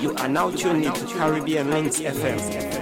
You are now tuned into Caribbean Links FM.